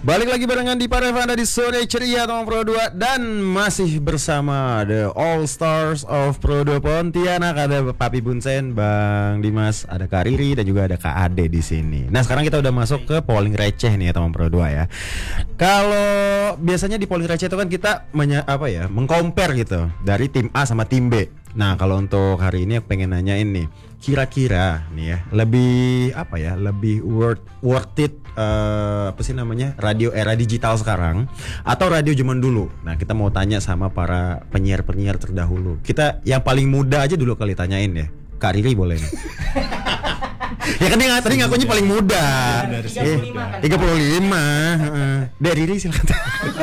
Balik lagi barengan di Parevanda di Sore Ceria Tomang Pro 2 dan masih bersama The All Stars of Pro 2 Pontianak. Ada Papi Bunsen, Bang Dimas, ada Kak Riri dan juga ada Kak Ade di sini. Nah, sekarang kita udah masuk ke polling receh nih ya Tomang Pro 2 ya. Kalau biasanya di polling receh itu kan kita mengcompare gitu dari tim A sama tim B. Nah, kalau untuk hari ini aku pengen nanyain nih, kira-kira nih ya, lebih worth it radio era digital sekarang atau radio zaman dulu? Nah, kita mau tanya sama para penyiar-penyiar terdahulu. Kita yang paling muda aja dulu kali tanyain ya. Kak Riri boleh nih. Ya kan dia tadi ngakunya paling muda. 35 kan. 35. Dek Riri silakan.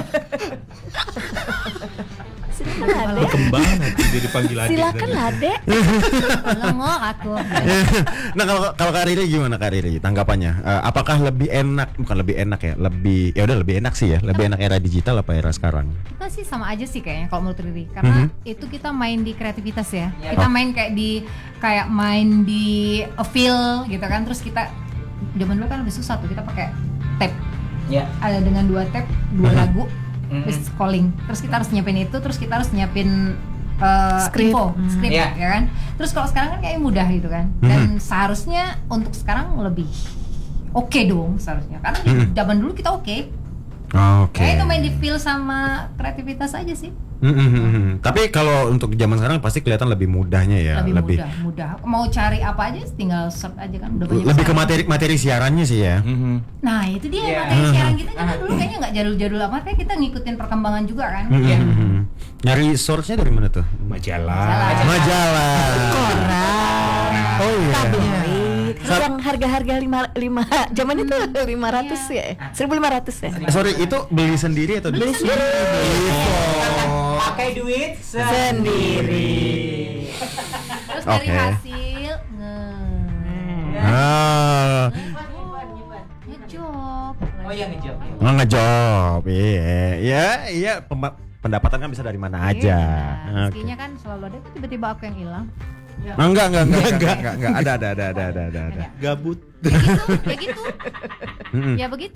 Berkembang nanti dia dipanggil Ade. Silakan Ade. Ngomong aku. Nah, kalau Kak Riri gimana Kak Riri tanggapannya? Apakah lebih enak, bukan lebih enak ya, lebih enak sih ya, lebih enak era digital apa era sekarang? Kita sih sama aja sih kayaknya kalau menurut Riri, karena itu kita main di kreativitas ya. Kita main kayak main di feel gitu kan. Terus kita zaman dulu kan lebih susah tuh, kita pakai tape. Yeah. Ada dengan 2 tape, 2 lagu. Terus calling, terus kita harus nyiapin itu, terus kita harus nyiapin script ya kan. Terus kalau sekarang kan kayak mudah gitu kan, dan seharusnya untuk sekarang lebih oke dong seharusnya, karena di zaman dulu kita oke. Kayak itu main di feel sama kreativitas aja sih. Tapi kalau untuk zaman sekarang pasti kelihatan lebih mudahnya ya, lebih mudah. Mau cari apa aja tinggal search aja kan, udah banyak. Lebih ke materi siarannya sih ya. Nah itu dia materi siaran kita kan dulu kayaknya nggak jadul-jadul amat ya, kita ngikutin perkembangan juga kan. Nyari source-nya dari mana tuh? Majalah. Koran. Oh iya. Tabloid. Terus yang harga-harga 5 zaman itu 500 ya. 1.500 ya. Sorry, itu beli sendiri atau beli sendiri? Pakai duit sendiri. Terus dari hasil ngejob. Oh iya ngejob. Ngejob. Iya, pendapatan kan bisa dari mana aja. Rezekinya kan selalu ada, tiba-tiba aku yang hilang. Enggak. Ada. Gabut. Ya gitu. Ya begitu.